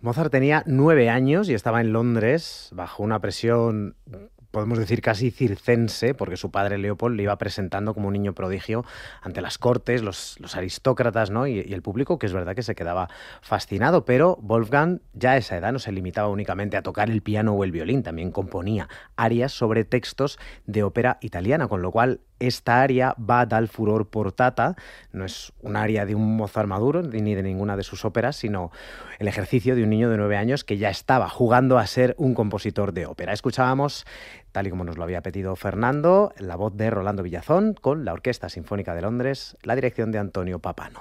Mozart tenía 9 años y estaba en Londres bajo una presión, podemos decir casi circense, porque su padre Leopold le iba presentando como un niño prodigio ante las cortes, los aristócratas, ¿no? y el público, que es verdad que se quedaba fascinado. Pero Wolfgang ya a esa edad no se limitaba únicamente a tocar el piano o el violín, también componía arias sobre textos de ópera italiana, con lo cual esta aria, Va dal furor portata, no es un aria de un Mozart maduro ni de ninguna de sus óperas, sino el ejercicio de un niño de 9 años que ya estaba jugando a ser un compositor de ópera. Escuchábamos, tal y como nos lo había pedido Fernando, la voz de Rolando Villazón con la Orquesta Sinfónica de Londres, la dirección de Antonio Papano.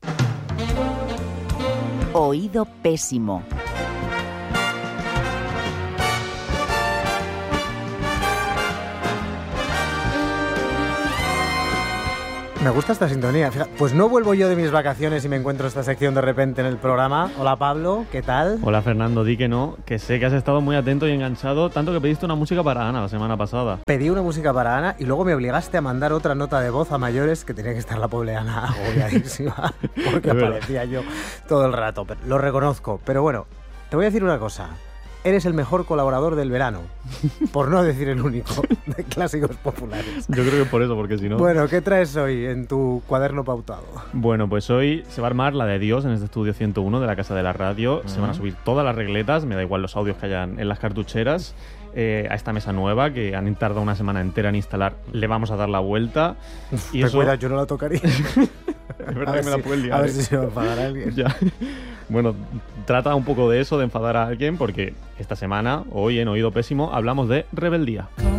Oído pésimo. Me gusta esta sintonía. Fíjate, pues no vuelvo yo de mis vacaciones y me encuentro esta sección de repente en el programa. Hola Pablo, ¿qué tal? Hola Fernando, di que no, que sé que has estado muy atento y enganchado, tanto que pediste una música para Ana la semana pasada. Pedí una música para Ana y luego me obligaste a mandar otra nota de voz a mayores, que tenía que estar la pobre Ana agobiadísima porque aparecía yo todo el rato. Lo reconozco, pero bueno, te voy a decir una cosa. Eres el mejor colaborador del verano, por no decir el único, de Clásicos Populares. Yo creo que por eso, porque si no... Bueno, ¿qué traes hoy en tu cuaderno pautado? Bueno, pues hoy se va a armar la de Dios en este estudio 101 de la Casa de la Radio. Se van a subir todas las regletas, me da igual los audios que hayan en las cartucheras. A esta mesa nueva que han tardado una semana entera en instalar, le vamos a dar la vuelta. Y eso... Cuida, yo no la tocaría. Es verdad que me la puedes liar. A ver si se va a enfadar a alguien. Ya. Bueno, trata un poco de eso, de enfadar a alguien, porque esta semana, hoy en Oído Pésimo, hablamos de rebeldía.